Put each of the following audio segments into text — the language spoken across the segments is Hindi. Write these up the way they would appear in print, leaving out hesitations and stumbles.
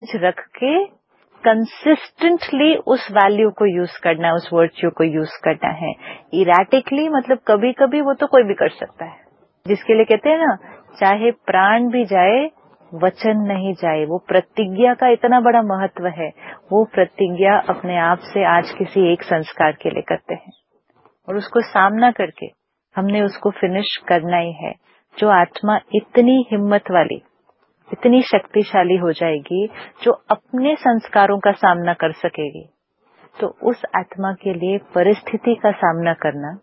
रख के कंसिस्टेंटली उस वैल्यू को यूज करना है, उस वर्च्यू को यूज करना है। इरेटिकली मतलब कभी कभी वो तो कोई भी कर सकता है, जिसके लिए कहते हैं ना, चाहे प्राण भी जाए वचन नहीं जाए। वो प्रतिज्ञा का इतना बड़ा महत्व है। वो प्रतिज्ञा अपने आप से आज किसी एक संस्कार के लिए करते हैं और उसको सामना करके हमने उसको फिनिश करना ही है। जो आत्मा इतनी हिम्मत वाली, इतनी शक्तिशाली हो जाएगी, जो अपने संस्कारों का सामना कर सकेगी, तो उस आत्मा के लिए परिस्थिति का सामना करना,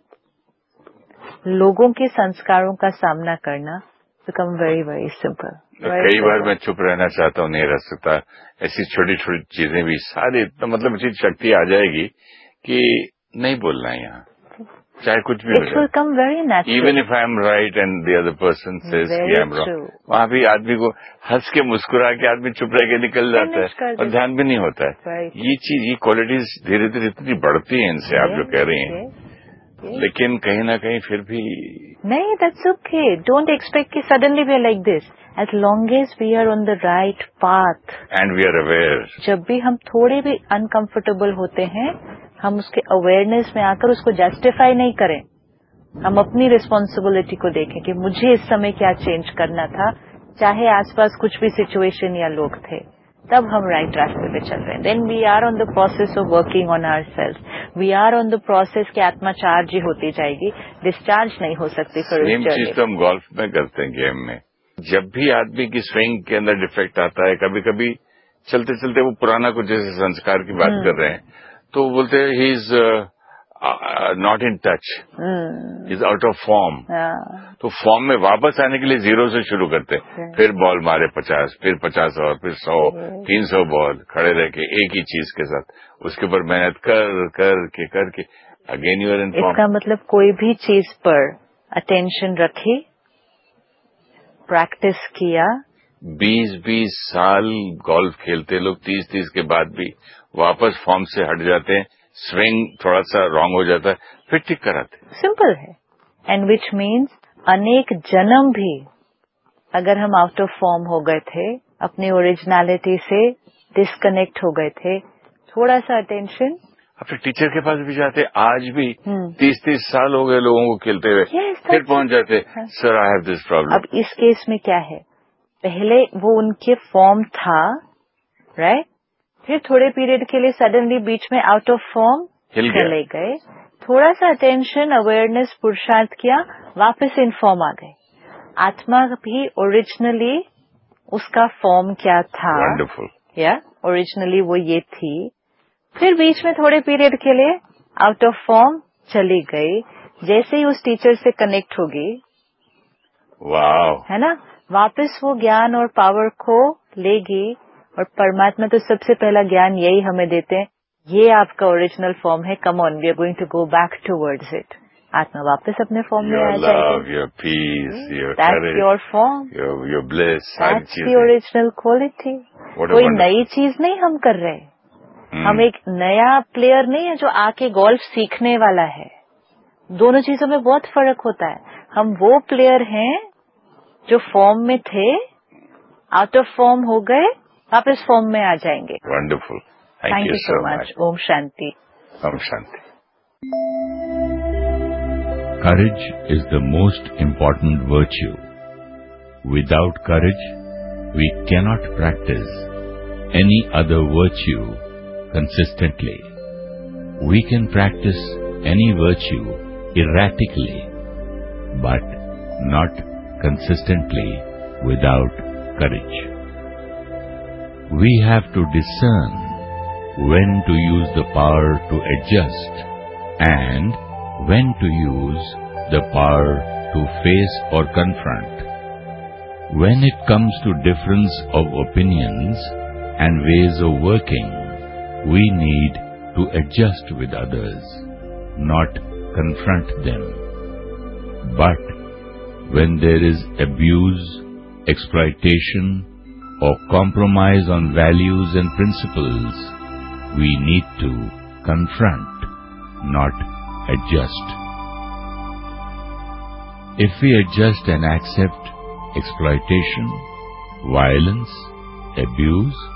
लोगों के संस्कारों का सामना करना बिकम वेरी वेरी सिंपल। कई बार मैं चुप रहना चाहता हूँ, नहीं रह सकता। ऐसी छोटी छोटी चीजें भी सारी मतलब मुझे शक्ति आ जाएगी कि नहीं बोलना है यहाँ, चाहे कुछ भी हो जाए। कम very natural. Even if I am right and the other person says कि आई एम रॉन्ग, वहाँ भी आदमी को हंस के मुस्कुरा के आदमी चुप रह के निकल जाता है और ध्यान भी नहीं होता है। ये चीज, ये क्वालिटीज धीरे धीरे इतनी बढ़ती है इनसे, आप जो कह रही हैं। लेकिन कहीं ना कहीं फिर भी नहीं, दैट्स ओके। डोंट एक्सपेक्ट कि suddenly we are like this. As long as we are on the right path and we are aware. जब भी हम थोड़े भी अनकंफर्टेबल होते हैं, हम उसके अवेयरनेस में आकर उसको जस्टिफाई नहीं करें। हम अपनी रिस्पॉन्सिबिलिटी को देखें कि मुझे इस समय क्या चेंज करना था, चाहे आसपास कुछ भी सिचुएशन या लोग थे, तब हम राइट रास्ते पे चल रहे हैं। Then we are on the process of working on ourselves. We are on the process कि आत्मा चार्ज ही होती जाएगी, डिस्चार्ज नहीं हो सकती। सेम चीज तो हम गोल्फ में करते हैं, गेम में। जब भी आदमी की स्विंग के अंदर डिफेक्ट आता है, कभी कभी चलते चलते वो पुराना कुछ जैसे संस्कार की बात कर रहे हैं, तो वो बोलते हैं he is not in touch, is out of form. तो फॉर्म में वापस आने के लिए 0 से शुरू करते हैं। फिर बॉल मारे 50, फिर 50 और फिर 100, 300 बॉल खड़े रह के एक ही चीज के साथ, उसके ऊपर मेहनत करके again you are in form. इसका मतलब कोई भी चीज पर अटेंशन रखी, प्रैक्टिस किया। 20-20 साल गोल्फ खेलते लोग 30-30 के बाद भी वापस फॉर्म से हट जाते हैं, स्विंग थोड़ा सा रॉन्ग हो जाता है, फिर ठीक कराते। सिंपल है। एंड विच मीन्स अनेक जन्म भी अगर हम आउट ऑफ फॉर्म हो गए थे, अपनी ओरिजिनलिटी से डिस्कनेक्ट हो गए थे, थोड़ा सा अटेंशन। अपने टीचर के पास भी जाते, आज भी 30-30 साल हो गए लोगों को खेलते हुए, फिर पहुंच जाते, sir I have this problem. अब इस केस में क्या है, पहले वो उनके फॉर्म था, राइट, फिर थोड़े पीरियड के लिए सडनली बीच में आउट ऑफ फॉर्म चले गए, थोड़ा सा अटेंशन, अवेयरनेस, पुरुषार्थ किया, वापस इन फॉर्म आ गए। आत्मा भी ओरिजिनली उसका फॉर्म क्या था, वंडरफुल, या ओरिजिनली वो ये थी, फिर बीच में थोड़े पीरियड के लिए आउट ऑफ फॉर्म चली गई। जैसे ही उस टीचर से कनेक्ट होगी, वाओ, है ना, वापस वो ज्ञान और पावर को लेगी। और परमात्मा तो सबसे पहला ज्ञान यही हमें देते हैं, ये आपका ओरिजिनल फॉर्म है, come on, we are going to go back towards it. आत्मा वापस अपने फॉर्म में आ जाएगी। Your peace, your that's your form, your bliss, that's the original quality. कोई नई चीज नहीं हम कर रहे, हम एक नया प्लेयर नहीं है जो आके गोल्फ सीखने वाला है। दोनों चीजों में बहुत फर्क होता है। हम वो प्लेयर हैं जो फॉर्म में थे, आउट ऑफ फॉर्म हो गए, वापस फॉर्म में आ जाएंगे। Wonderful, thank you so much. Om Shanti. Om Shanti. Courage is the most important virtue. Without courage, we cannot practice any other virtue consistently. We can practice any virtue erratically, but not consistently without courage. We have to discern when to use the power to adjust and when to use the power to face or confront. When it comes to difference of opinions and ways of working, we need to adjust with others, not confront them. But when there is abuse, exploitation, or compromise on values and principles, we need to confront, not adjust. If we adjust and accept exploitation, violence, abuse,